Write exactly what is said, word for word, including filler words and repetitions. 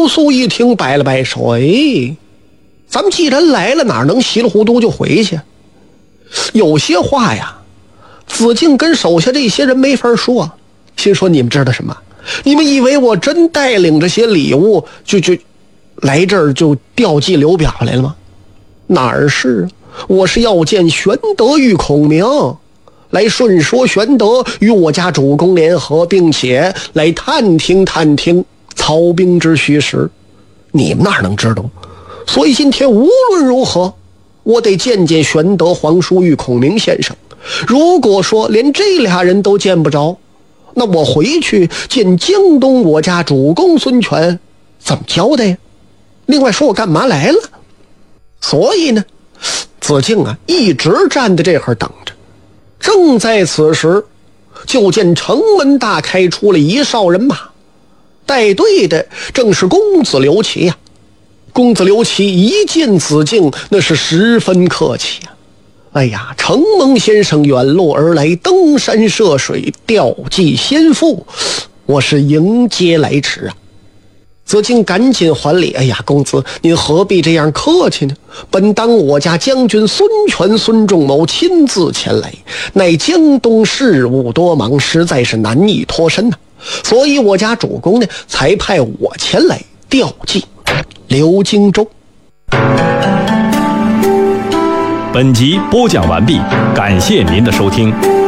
鲁肃一听摆了摆手，哎，咱们既然来了，哪能稀里糊涂就回去？有些话呀，子敬跟手下这些人没法说，心说你们知道什么？你们以为我真带领这些礼物就就来这儿就吊祭刘表来了吗？哪儿是？我是要见玄德与孔明，来顺说玄德与我家主公联合，并且来探听探听操兵之虚实。你们哪能知道？所以今天无论如何，我得见见玄德、黄叔与孔明先生。如果说连这俩人都见不着，那我回去见江东我家主公孙权怎么交代呀？另外说我干嘛来了？所以呢，子敬啊一直站在这会儿等着。正在此时，就见城门大开，出了一哨人马，带队的正是公子刘琦呀、啊。公子刘琦一见子敬，那是十分客气呀、啊。哎呀，承蒙先生远路而来，登山涉水，吊祭先父，我是迎接来迟啊。子敬赶紧还礼，哎呀，公子您何必这样客气呢？本当我家将军孙权孙仲谋亲自前来，乃江东事务多忙，实在是难以脱身呐、啊。所以我家主公呢，才派我前来吊祭刘荆州。 本集播讲完毕，感谢您的收听。